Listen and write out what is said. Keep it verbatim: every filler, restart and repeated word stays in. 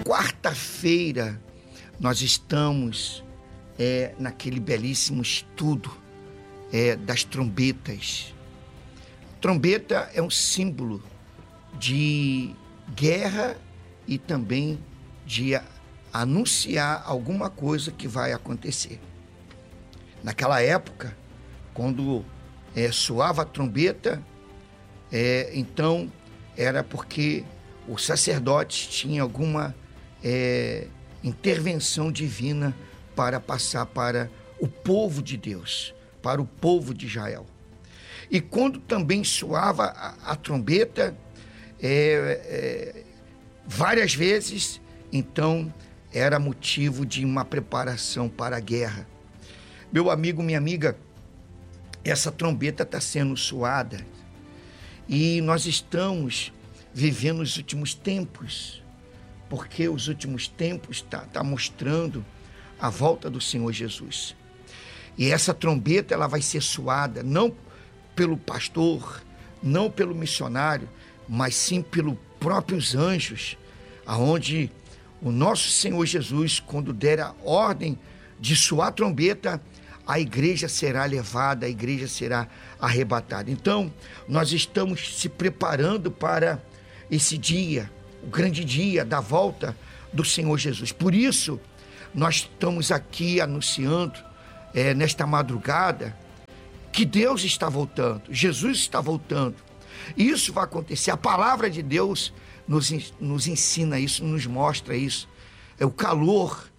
quarta-feira nós estamos é, naquele belíssimo estudo é, das trombetas. Trombeta é um símbolo de guerra e também de anunciar alguma coisa que vai acontecer. Naquela época, quando é, soava a trombeta, é, então era porque o sacerdote tinha alguma é, intervenção divina para passar para o povo de Deus, para o povo de Israel. E quando também soava a, a trombeta, é, é, várias vezes, então era motivo de uma preparação para a guerra. Meu amigo, minha amiga, essa trombeta está sendo soada e nós estamos vivendo os últimos tempos, porque os últimos tempos está tá mostrando a volta do Senhor Jesus. E essa trombeta ela vai ser soada não pelo pastor, não pelo missionário, mas sim pelos próprios anjos, aonde o nosso Senhor Jesus, quando der a ordem de soar a trombeta, a igreja será levada, a igreja será arrebatada. Então, nós estamos se preparando para esse dia, o grande dia da volta do Senhor Jesus. Por isso, nós estamos aqui anunciando, é, nesta madrugada, que Deus está voltando, Jesus está voltando. Isso vai acontecer, a palavra de Deus nos, nos ensina isso, nos mostra isso. É o calor